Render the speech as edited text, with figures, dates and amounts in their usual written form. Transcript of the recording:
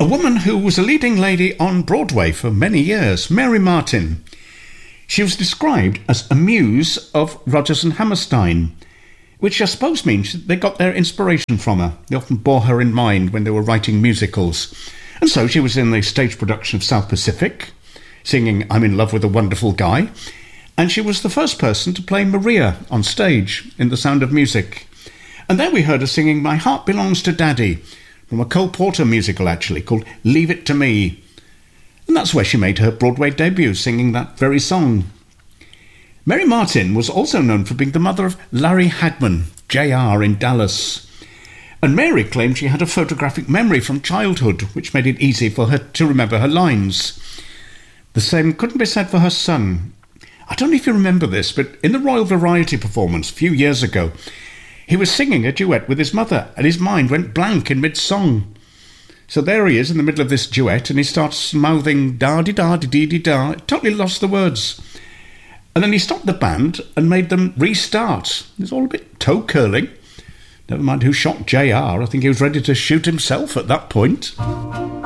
A woman who was a leading lady on Broadway for many years, Mary Martin. She was described as a muse of Rodgers and Hammerstein, which I suppose means they got their inspiration from her. They often bore her in mind when they were writing musicals. And so she was in the stage production of South Pacific, singing I'm in Love with a Wonderful Guy, and she was the first person to play Maria on stage in The Sound of Music. And there we heard her singing My Heart Belongs to Daddy, from a Cole Porter musical actually, called Leave It to Me. And that's where she made her Broadway debut, singing that very song. Mary Martin was also known for being the mother of Larry Hagman, Jr. in Dallas. And Mary claimed she had a photographic memory from childhood, which made it easy for her to remember her lines. The same couldn't be said for her son. I don't know if you remember this, but in the Royal Variety performance a few years ago, he was singing a duet with his mother, and his mind went blank in mid-song. So there he is in the middle of this duet, and he starts mouthing da-di-da-di-di-di-da, totally lost the words. And then he stopped the band and made them restart. It's all a bit toe-curling. Never mind who shot JR, I think he was ready to shoot himself at that point.